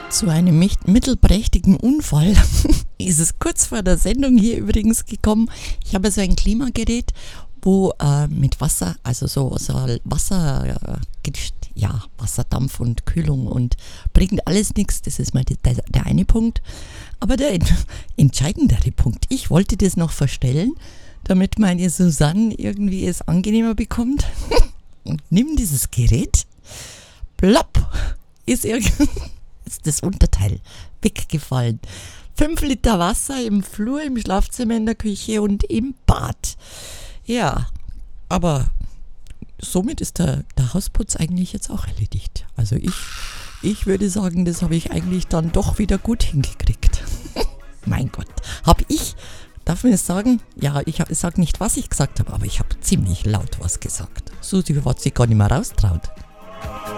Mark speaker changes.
Speaker 1: Zu einem mittelprächtigen Unfall ist es kurz vor der Sendung hier übrigens gekommen. Ich habe so ein Klimagerät, wo mit Wasser, also so Wasser, Wasserdampf und Kühlung und bringt alles nichts. Das ist mal der eine Punkt. Aber der entscheidendere Punkt, ich wollte das noch verstellen, damit meine Susanne irgendwie es angenehmer bekommt. Und nimm dieses Gerät, plopp, ist das Unterteil weggefallen. 5 Liter Wasser im Flur, im Schlafzimmer, in der Küche und im Bad. Ja, aber somit ist der Hausputz eigentlich jetzt auch erledigt. Also ich würde sagen, das habe ich eigentlich dann doch wieder gut hingekriegt. Mein Gott, darf man es sagen? Ja, ich sage nicht, was ich gesagt habe, aber ich habe ziemlich laut was gesagt. Susi hat sich gar nicht mehr raustraut.